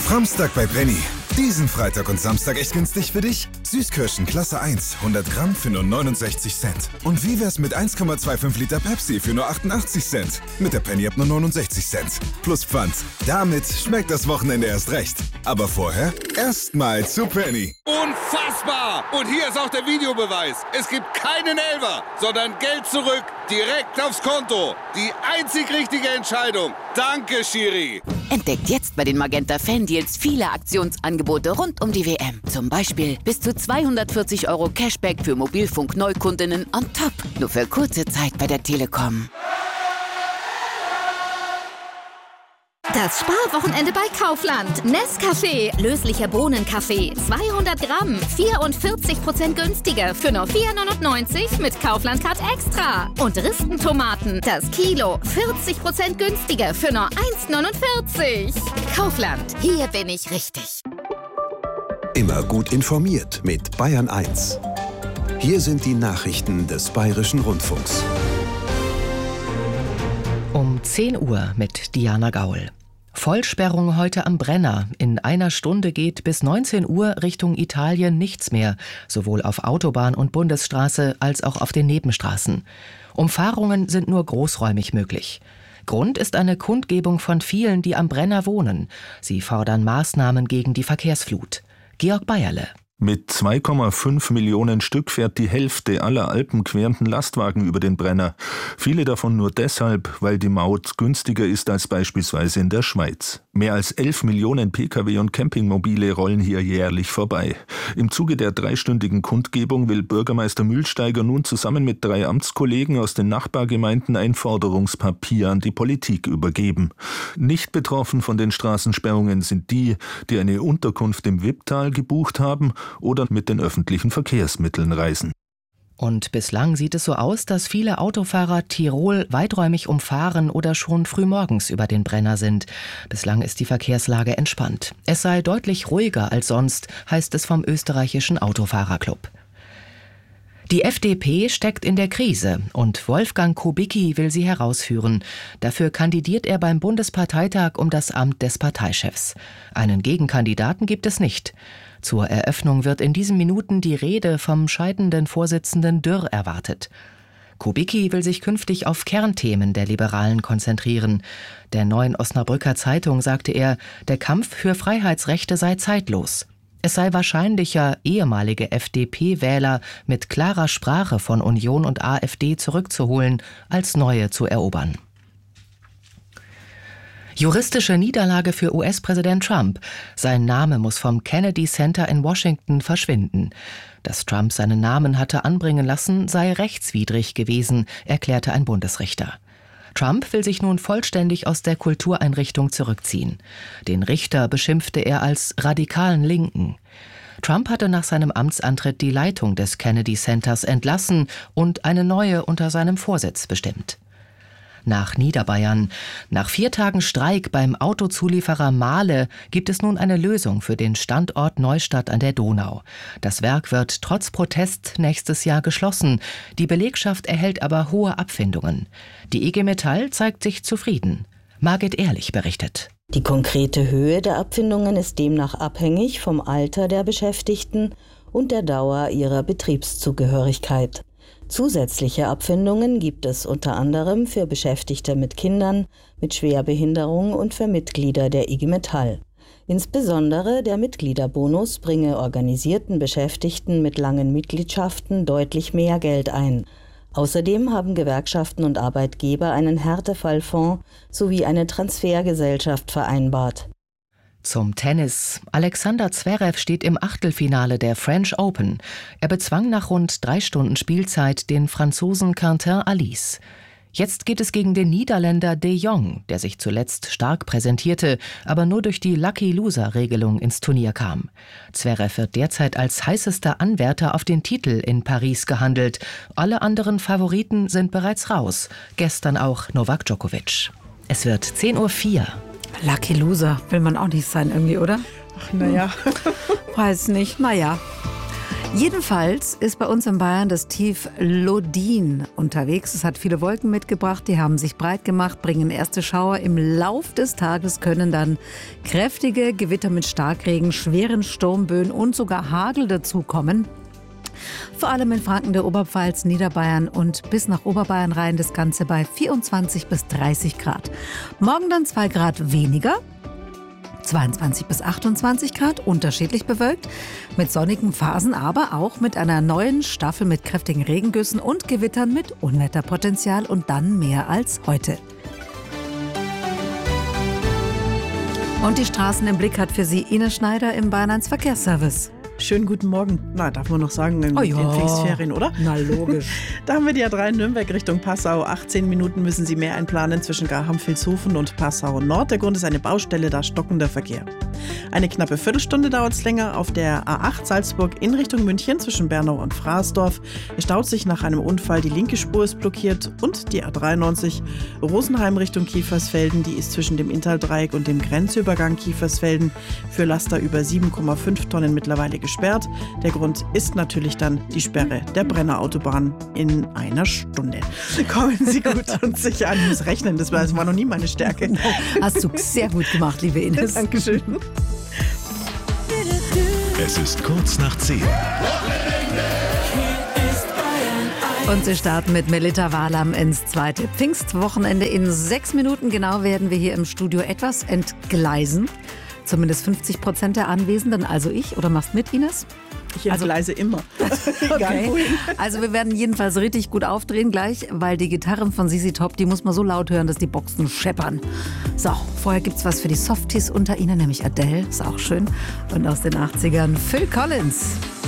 Samstag bei Penny. Diesen Freitag und Samstag echt günstig für dich? Süßkirschen Klasse 1, 100 Gramm für nur 69 Cent. Und wie wär's mit 1,25 Liter Pepsi für nur 88 Cent? Mit der Penny-App nur 69 Cent. Plus Pfand. Damit schmeckt das Wochenende erst recht. Aber vorher erstmal zu Penny. Unfassbar! Und hier ist auch der Videobeweis. Es gibt keinen Elfer, sondern Geld zurück, direkt aufs Konto. Die einzig richtige Entscheidung. Danke, Schiri. Entdeckt jetzt bei den Magenta Fan-Deals viele Aktionsangebote rund um die WM. Zum Beispiel bis zu 240 € Cashback für Mobilfunk-Neukundinnen on top. Nur für kurze Zeit bei der Telekom. Das Sparwochenende bei Kaufland. Nescafé, löslicher Bohnenkaffee, 200 Gramm, 44% günstiger für nur 4,99 mit Kaufland Card Extra. Und Ristentomaten, das Kilo, 40% günstiger für nur 1,49. Kaufland, hier bin ich richtig. Immer gut informiert mit Bayern 1. Hier sind die Nachrichten des Bayerischen Rundfunks. Um 10 Uhr mit Diana Gaul. Vollsperrung heute am Brenner. In einer Stunde geht bis 19 Uhr Richtung Italien nichts mehr, sowohl auf Autobahn und Bundesstraße als auch auf den Nebenstraßen. Umfahrungen sind nur großräumig möglich. Grund ist eine Kundgebung von vielen, die am Brenner wohnen. Sie fordern Maßnahmen gegen die Verkehrsflut. Georg Bayerle. Mit 2,5 Millionen Stück fährt die Hälfte aller alpenquerenden Lastwagen über den Brenner. Viele davon nur deshalb, weil die Maut günstiger ist als beispielsweise in der Schweiz. Mehr als 11 Millionen Pkw und Campingmobile rollen hier jährlich vorbei. Im Zuge der 3-stündigen Kundgebung will Bürgermeister Mühlsteiger nun zusammen mit 3 Amtskollegen aus den Nachbargemeinden ein Forderungspapier an die Politik übergeben. Nicht betroffen von den Straßensperrungen sind die, die eine Unterkunft im Wipptal gebucht haben oder mit den öffentlichen Verkehrsmitteln reisen. Und bislang sieht es so aus, dass viele Autofahrer Tirol weiträumig umfahren oder schon frühmorgens über den Brenner sind. Bislang ist die Verkehrslage entspannt. Es sei deutlich ruhiger als sonst, heißt es vom österreichischen Autofahrerclub. Die FDP steckt in der Krise und Wolfgang Kubicki will sie herausführen. Dafür kandidiert er beim Bundesparteitag um das Amt des Parteichefs. Einen Gegenkandidaten gibt es nicht. Zur Eröffnung wird in diesen Minuten die Rede vom scheidenden Vorsitzenden Dürr erwartet. Kubicki will sich künftig auf Kernthemen der Liberalen konzentrieren. Der Neuen Osnabrücker Zeitung sagte er, der Kampf für Freiheitsrechte sei zeitlos. Es sei wahrscheinlicher, ehemalige FDP-Wähler mit klarer Sprache von Union und AfD zurückzuholen, als neue zu erobern. Juristische Niederlage für US-Präsident Trump. Sein Name muss vom Kennedy Center in Washington verschwinden. Dass Trump seinen Namen hatte anbringen lassen, sei rechtswidrig gewesen, erklärte ein Bundesrichter. Trump will sich nun vollständig aus der Kultureinrichtung zurückziehen. Den Richter beschimpfte er als radikalen Linken. Trump hatte nach seinem Amtsantritt die Leitung des Kennedy Centers entlassen und eine neue unter seinem Vorsitz bestimmt. Nach Niederbayern. Nach 4 Tagen Streik beim Autozulieferer Mahle gibt es nun eine Lösung für den Standort Neustadt an der Donau. Das Werk wird trotz Protest nächstes Jahr geschlossen. Die Belegschaft erhält aber hohe Abfindungen. Die IG Metall zeigt sich zufrieden. Margit Ehrlich berichtet. Die konkrete Höhe der Abfindungen ist demnach abhängig vom Alter der Beschäftigten und der Dauer ihrer Betriebszugehörigkeit. Zusätzliche Abfindungen gibt es unter anderem für Beschäftigte mit Kindern, mit Schwerbehinderung und für Mitglieder der IG Metall. Insbesondere der Mitgliederbonus bringe organisierten Beschäftigten mit langen Mitgliedschaften deutlich mehr Geld ein. Außerdem haben Gewerkschaften und Arbeitgeber einen Härtefallfonds sowie eine Transfergesellschaft vereinbart. Zum Tennis. Alexander Zverev steht im Achtelfinale der French Open. Er bezwang nach rund 3 Stunden Spielzeit den Franzosen Quentin Alice. Jetzt geht es gegen den Niederländer De Jong, der sich zuletzt stark präsentierte, aber nur durch die Lucky-Loser-Regelung ins Turnier kam. Zverev wird derzeit als heißester Anwärter auf den Titel in Paris gehandelt. Alle anderen Favoriten sind bereits raus. Gestern auch Novak Djokovic. Es wird 10:04 Uhr. Lucky Loser will man auch nicht sein irgendwie, oder? Ach, naja. Weiß nicht, naja. Jedenfalls ist bei uns in Bayern das Tief Lodin unterwegs. Es hat viele Wolken mitgebracht, die haben sich breit gemacht, bringen erste Schauer. Im Lauf des Tages können dann kräftige Gewitter mit Starkregen, schweren Sturmböen und sogar Hagel dazukommen. Vor allem in Franken, der Oberpfalz, Niederbayern und bis nach Oberbayern rein das Ganze bei 24 bis 30 Grad. Morgen dann 2 Grad weniger. 22 bis 28 Grad, unterschiedlich bewölkt, mit sonnigen Phasen, aber auch mit einer neuen Staffel mit kräftigen Regengüssen und Gewittern mit Unwetterpotenzial und dann mehr als heute. Und die Straßen im Blick hat für Sie Ines Schneider im Bayern 1 Verkehrsservice. Schönen guten Morgen. Na, darf man noch sagen, in den Pfingstferien, oder? Na, logisch. Da haben wir die A3 Nürnberg Richtung Passau. 18 Minuten müssen Sie mehr einplanen zwischen Garham-Vilshofen und Passau Nord. Der Grund ist eine Baustelle, da stockender Verkehr. Eine knappe Viertelstunde dauert es länger auf der A8 Salzburg in Richtung München zwischen Bernau und Fraßdorf. Es staut sich nach einem Unfall, die linke Spur ist blockiert und die A93 Rosenheim Richtung Kiefersfelden, die ist zwischen dem Inntal-Dreieck und dem Grenzübergang Kiefersfelden für Laster über 7,5 Tonnen mittlerweile gesperrt. Der Grund ist natürlich dann die Sperre der Brenner Autobahn in einer Stunde. Kommen Sie gut und sicher an. Ich muss rechnen, das war noch nie meine Stärke. Hast du sehr gut gemacht, liebe Ines. Dankeschön. Es ist kurz nach 10. Und Sie starten mit Melita Wahlam ins zweite Pfingstwochenende. In 6 Minuten genau werden wir hier im Studio etwas entgleisen. Zumindest 50% der Anwesenden, also ich. Oder machst mit, Ines? Ich entgleise immer. Okay. Also wir werden jedenfalls richtig gut aufdrehen gleich, weil die Gitarren von ZZ Top, die muss man so laut hören, dass die Boxen scheppern. So, vorher gibt's was für die Softies unter Ihnen, nämlich Adele, ist auch schön. Und aus den 80ern Phil Collins.